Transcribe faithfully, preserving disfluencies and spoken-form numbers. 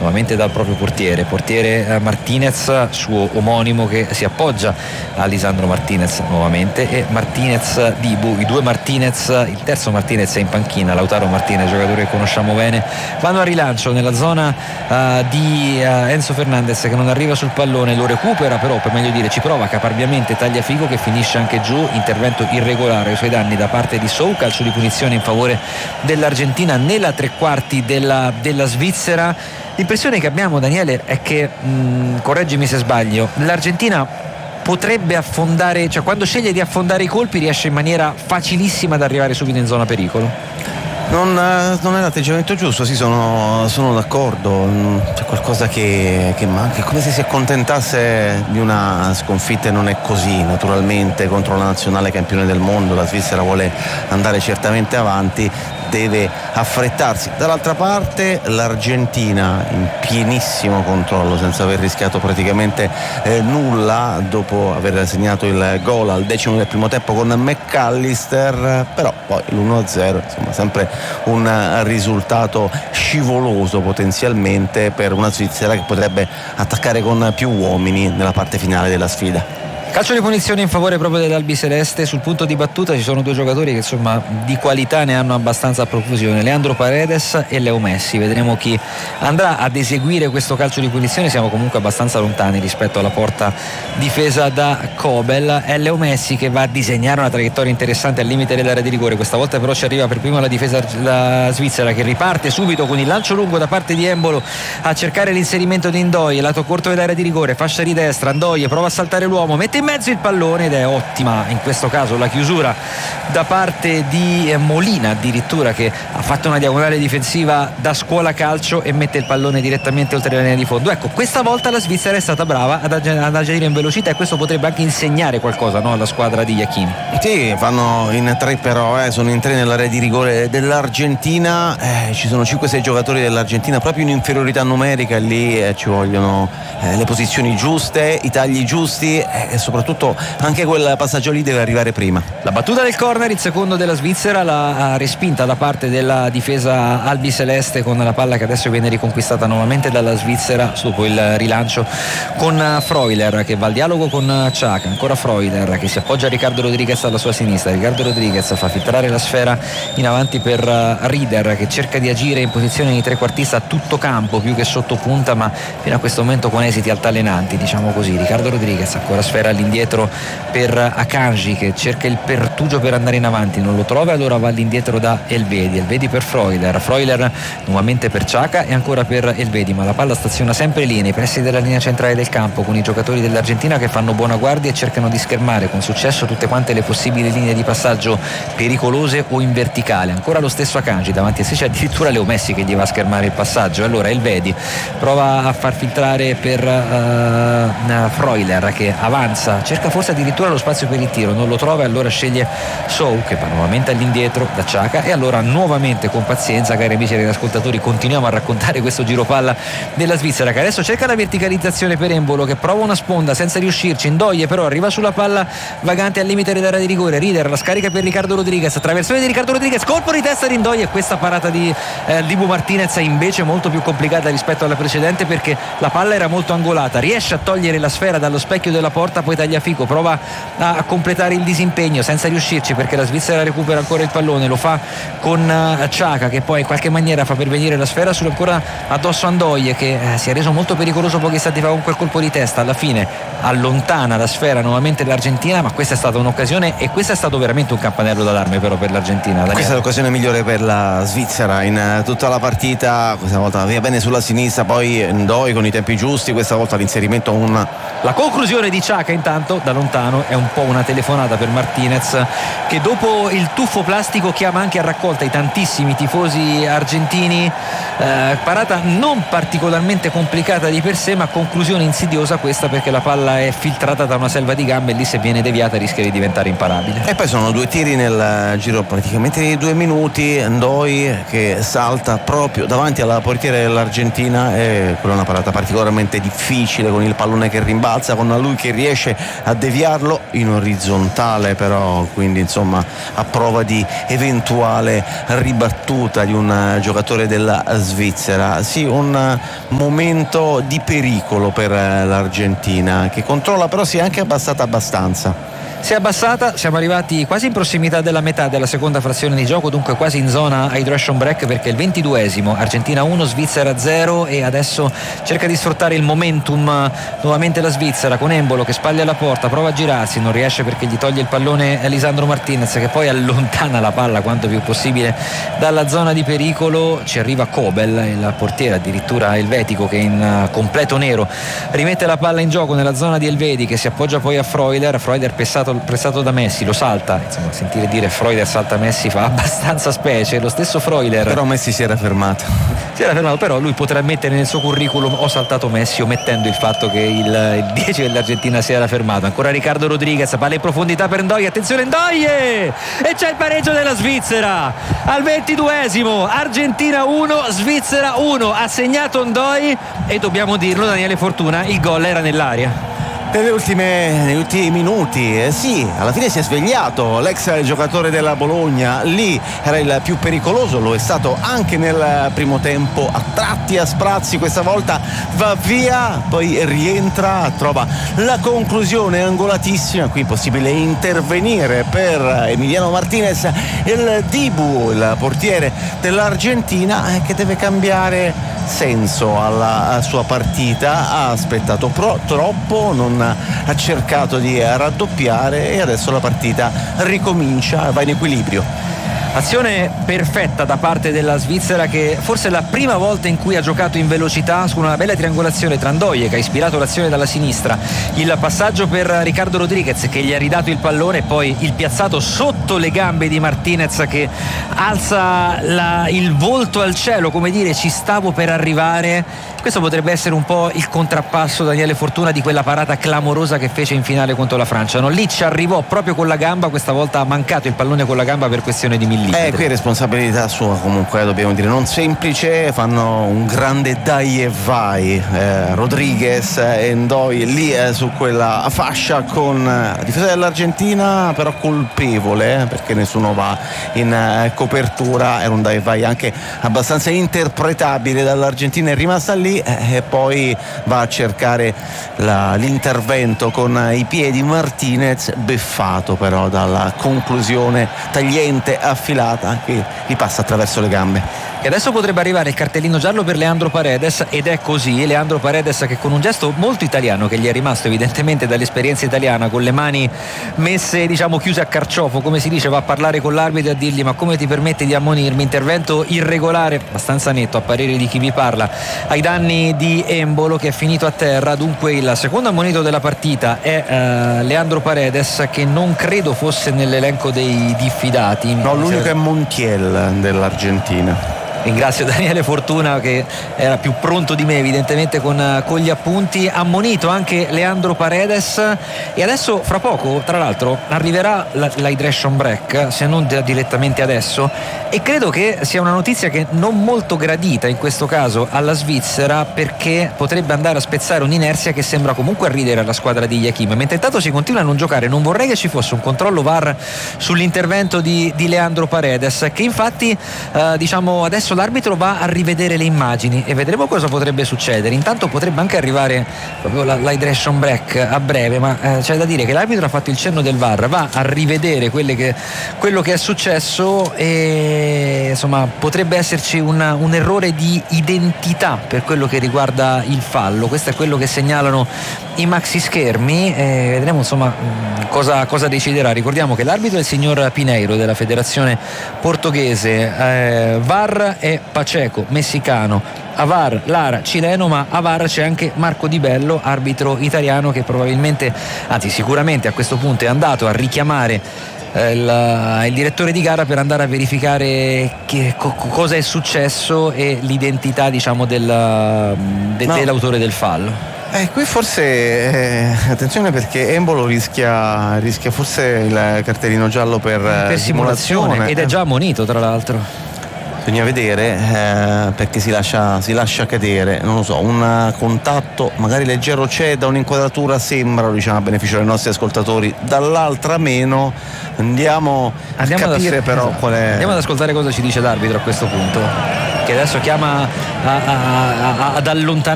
nuovamente dal proprio portiere, portiere eh, Martinez, suo omonimo, che si appoggia a Lisandro Martinez nuovamente, e Martinez Dibu, i due Martinez, il terzo Martinez è in panchina, Lautaro Martinez, giocatore che conosciamo bene, vanno a rilancio nella zona uh, di uh, Enzo Fernandez, che non arriva sul pallone, lo recupera però, per meglio dire ci prova caparbiamente Tagliafico, che finisce anche giù, intervento irregolare ai suoi danni da parte di Sou, calcio di punizione in favore dell'Argentina nella tre quarti della, della Svizzera. L'impressione che abbiamo, Daniele, è che, mh, correggimi se sbaglio, l'Argentina potrebbe affondare, cioè quando sceglie di affondare i colpi riesce in maniera facilissima ad arrivare subito in zona pericolo. Non, non è l'atteggiamento giusto, sì, sono, sono d'accordo, c'è qualcosa che, che manca, è come se si accontentasse di una sconfitta, e non è così. Naturalmente contro la nazionale campione del mondo la Svizzera vuole andare certamente avanti, deve affrettarsi. Dall'altra parte l'Argentina in pienissimo controllo, senza aver rischiato praticamente eh, nulla, dopo aver segnato il gol al decimo del primo tempo con McAllister, però poi l'uno a zero, insomma, sempre un risultato scivoloso potenzialmente per una Svizzera che potrebbe attaccare con più uomini nella parte finale della sfida. Calcio di punizione in favore proprio dell'Albiceleste. Sul punto di battuta ci sono due giocatori che insomma di qualità ne hanno abbastanza a profusione, Leandro Paredes e Leo Messi. Vedremo chi andrà ad eseguire questo calcio di punizione, siamo comunque abbastanza lontani rispetto alla porta difesa da Kobel. È Leo Messi che va a disegnare una traiettoria interessante al limite dell'area di rigore, questa volta però ci arriva per primo la difesa la Svizzera, che riparte subito con il lancio lungo da parte di Embolo a cercare l'inserimento di Ndoye, lato corto dell'area di rigore, fascia di destra, Ndoye prova a saltare l'uomo, mette in mezzo il pallone ed è ottima in questo caso la chiusura da parte di Molina, addirittura, che ha fatto una diagonale difensiva da scuola calcio e mette il pallone direttamente oltre la linea di fondo. Ecco, questa volta la Svizzera è stata brava ad, ag- ad agire in velocità, e questo potrebbe anche insegnare qualcosa, no, alla squadra di Iachini. Sì, vanno in tre però, eh, sono in tre nell'area di rigore dell'Argentina, eh, ci sono cinque sei giocatori dell'Argentina proprio in inferiorità numerica, e lì eh, ci vogliono eh, le posizioni giuste, i tagli giusti, eh, e soprattutto anche quel passaggio lì deve arrivare prima. La battuta del corner, il secondo della Svizzera, la respinta da parte della difesa albiceleste, con la palla che adesso viene riconquistata nuovamente dalla Svizzera dopo il rilancio con Freuler, che va al dialogo con Xhaka, ancora Freuler che si appoggia a Ricardo Rodriguez alla sua sinistra. Ricardo Rodriguez fa filtrare la sfera in avanti per Rieder, che cerca di agire in posizione di trequartista a tutto campo più che sotto punta, ma fino a questo momento con esiti altalenanti, diciamo così. Ricardo Rodriguez, ancora sfera all'indietro per Akanji, che cerca il pertugio per andare in avanti, non lo trova, allora va all'indietro da Elvedi. Elvedi per Freuler, Freuler nuovamente per Xhaka e ancora per Elvedi, ma la palla staziona sempre lì nei pressi della linea centrale del campo, con i giocatori dell'Argentina che fanno buona guardia e cercano di schermare con successo tutte quante le possibili linee di passaggio pericolose o in verticale. Ancora lo stesso Akanji, davanti a sé c'è addirittura Leo Messi che gli va a schermare il passaggio. Allora Elvedi prova a far filtrare per uh, Freuler, che avanza, cerca forse addirittura lo spazio per il tiro, non lo trova, e allora sceglie Sou, che va nuovamente all'indietro da Xhaka, e allora nuovamente con pazienza, cari amici e ascoltatori, continuiamo a raccontare questo giro palla della Svizzera, che adesso cerca la verticalizzazione per Embolo, che prova una sponda senza riuscirci. Ndoye però arriva sulla palla vagante al limite dell'area di rigore. Rieder la scarica per Ricardo Rodriguez, traversone di Ricardo Rodriguez, colpo di testa di Ndoye, e questa parata di eh, Dibu Martinez è invece molto più complicata rispetto alla precedente, perché la palla era molto angolata. Riesce a togliere la sfera dallo specchio della porta, poi Tagliafico prova a, a completare il disimpegno senza riuscirci, perché la Svizzera recupera ancora il pallone, lo fa con uh, Xhaka, che poi in qualche maniera fa pervenire la sfera sulla ancora addosso a Ndoye, che eh, si è reso molto pericoloso pochi istanti fa con quel colpo di testa. Alla fine allontana la sfera nuovamente l'Argentina, ma questa è stata un'occasione, e questo è stato veramente un campanello d'allarme però per l'Argentina. Daniele. Questa è l'occasione migliore per la Svizzera in uh, tutta la partita, questa volta via bene sulla sinistra, poi Ndoye con i tempi giusti, questa volta l'inserimento un... La conclusione di Xhaka intanto da lontano è un po' una telefonata per Martinez, che dopo il tuffo plastico chiama anche a raccolta i tantissimi tifosi argentini. eh, parata non particolarmente complicata di per sé, ma conclusione insidiosa questa, perché la palla è filtrata da una selva di gambe e lì, se viene deviata, rischia di diventare imparabile. E poi sono due tiri nel giro praticamente di due minuti. Ndoye che salta proprio davanti alla portiera dell'Argentina, e quella è una parata particolarmente difficile, con il pallone che rimbalza, con lui che riesce riesce a deviarlo in orizzontale, però quindi insomma a prova di eventuale ribattuta di un giocatore della Svizzera. Sì, un momento di pericolo per l'Argentina, che controlla, però si è anche abbassata abbastanza. Si è abbassata, siamo arrivati quasi in prossimità della metà della seconda frazione di gioco, dunque quasi in zona hydration break, perché il ventiduesimo, Argentina uno, Svizzera zero, e adesso cerca di sfruttare il momentum nuovamente la Svizzera con Embolo che spaglia la porta, prova a girarsi, non riesce perché gli toglie il pallone Lisandro Martinez, che poi allontana la palla quanto più possibile dalla zona di pericolo. Ci arriva Kobel, il portiere addirittura elvetico, che in completo nero rimette la palla in gioco nella zona di Elvedi, che si appoggia poi a Freuler. Freuler pessato pressato da Messi, lo salta, insomma sentire dire Freuler salta Messi fa abbastanza specie. Lo stesso Freuler, però Messi si era fermato si era fermato però lui potrà mettere nel suo curriculum ho saltato Messi, omettendo il fatto che il, il dieci dell'Argentina si era fermato. Ancora Ricardo Rodriguez, palla in profondità per Ndoye, attenzione Ndoye, e c'è il pareggio della Svizzera al ventiduesimo, Argentina uno, Svizzera uno, ha segnato Ndoye, e dobbiamo dirlo, Daniele Fortuna, il gol era nell'aria. Nelle ultime, negli ultimi minuti, eh sì, alla fine si è svegliato l'ex giocatore della Bologna, lì era il più pericoloso, lo è stato anche nel primo tempo, a tratti, a sprazzi, questa volta va via, poi rientra, trova la conclusione angolatissima, qui possibile intervenire per Emiliano Martinez, il Dibu, il portiere dell'Argentina, che deve cambiare senso alla sua partita, ha aspettato pro, troppo, non ha cercato di raddoppiare e adesso la partita ricomincia, va in equilibrio. Azione perfetta da parte della Svizzera, che forse è la prima volta in cui ha giocato in velocità, con una bella triangolazione tra Ndoye, che ha ispirato l'azione dalla sinistra, il passaggio per Ricardo Rodriguez che gli ha ridato il pallone, e poi il piazzato sotto le gambe di Martinez che alza la, il volto al cielo, come dire ci stavo per arrivare. Questo potrebbe essere un po' il contrappasso, Daniele Fortuna, di quella parata clamorosa che fece in finale contro la Francia. No, lì ci arrivò proprio con la gamba, questa volta ha mancato il pallone con la gamba per questione di millimetri. Eh, qui è responsabilità sua comunque, dobbiamo dire, non semplice, fanno un grande dai e vai, eh, Rodriguez e Ndoye lì eh, su quella fascia con la difesa dell'Argentina, però colpevole, eh, perché nessuno va in eh, copertura, era un dai e vai anche abbastanza interpretabile dall'Argentina, è rimasta lì eh, e poi va a cercare la, l'intervento con i piedi Martinez, beffato però dalla conclusione tagliente affilata che gli passa attraverso le gambe. E adesso potrebbe arrivare il cartellino giallo per Leandro Paredes, ed è così. Leandro Paredes, che con un gesto molto italiano, che gli è rimasto evidentemente dall'esperienza italiana, con le mani messe diciamo chiuse a carciofo, come si dice, va a parlare con l'arbitro e a dirgli: ma come ti permetti di ammonirmi? Intervento irregolare, abbastanza netto a parere di chi vi parla, ai danni di Embolo, che è finito a terra. Dunque il secondo ammonito della partita è uh, Leandro Paredes, che non credo fosse nell'elenco dei diffidati. No, l'unico è Montiel dell'Argentina. Ringrazio Daniele Fortuna, che era più pronto di me evidentemente con, con gli appunti. Ammonito anche Leandro Paredes, e adesso fra poco tra l'altro arriverà l'hydration break, se non direttamente adesso, e credo che sia una notizia che non molto gradita in questo caso alla Svizzera, perché potrebbe andare a spezzare un'inerzia che sembra comunque ridere alla squadra di Iachim, mentre intanto si continua a non giocare. Non vorrei che ci fosse un controllo V A R sull'intervento di, di Leandro Paredes, che infatti eh, diciamo adesso l'arbitro va a rivedere le immagini e vedremo cosa potrebbe succedere. Intanto potrebbe anche arrivare proprio l'hydration break a breve, ma eh, c'è da dire che l'arbitro ha fatto il cenno del V A R, va a rivedere quelle che, quello che è successo, e insomma potrebbe esserci una, un errore di identità per quello che riguarda il fallo. Questo è quello che segnalano i maxi schermi, e vedremo insomma cosa, cosa deciderà. Ricordiamo che l'arbitro è il signor Pineiro della federazione portoghese, eh, V A R è Pacheco, messicano, a V A R Lara, cileno, ma a V A R c'è anche Marco Di Bello, arbitro italiano, che probabilmente, anzi sicuramente a questo punto è andato a richiamare il, il direttore di gara per andare a verificare che, co, cosa è successo e l'identità diciamo del, de, no. dell'autore del fallo. Eh, qui forse eh, attenzione, perché Embolo rischia, rischia forse il cartellino giallo per, per simulazione, ed è già ammonito tra l'altro. bisogna vedere eh, perché si lascia, si lascia cadere, non lo so, un contatto magari leggero c'è, da un'inquadratura sembra, lo diciamo a beneficio dei nostri ascoltatori, dall'altra meno. Andiamo a andiamo capire ad, però esatto. qual è. Andiamo ad ascoltare cosa ci dice l'arbitro a questo punto, che adesso chiama a, a, a, ad allontanare